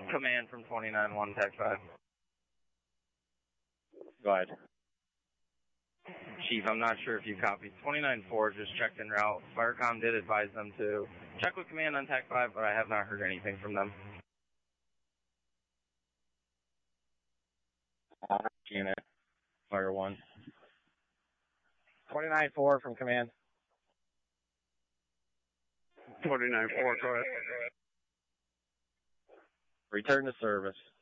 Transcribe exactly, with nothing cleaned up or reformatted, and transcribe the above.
Command from twenty-nine one, Tech five. Go ahead. Chief, I'm not sure if you copied. twenty-nine four just checked en route. Firecom did advise them to check with Command on Tech five, but I have not heard anything from them. Unit, Fire one. twenty-nine four from Command. twenty-nine four, go ahead. Return to service.